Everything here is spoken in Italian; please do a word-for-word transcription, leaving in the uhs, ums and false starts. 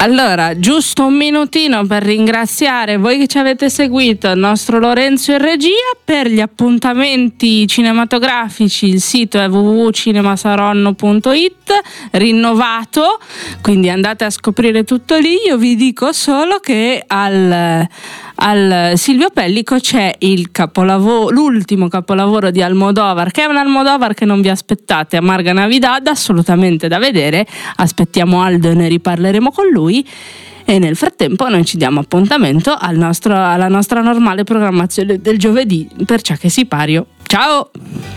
Allora, giusto un minutino per ringraziare voi che ci avete seguito, il nostro Lorenzo in regia. Per gli appuntamenti cinematografici il sito è w w w punto cinemasaronno punto it, rinnovato, quindi andate a scoprire tutto lì. Io vi dico solo che al, al Silvio Pellico c'è il capolavoro, l'ultimo capolavoro di Almodovar, che è un Almodovar che non vi aspettate, Amarga Navidad, assolutamente da vedere. Aspettiamo Aldo e ne riparleremo con lui. E nel frattempo noi ci diamo appuntamento al nostro, alla nostra normale programmazione del giovedì per Cià che Sipario. Ciao!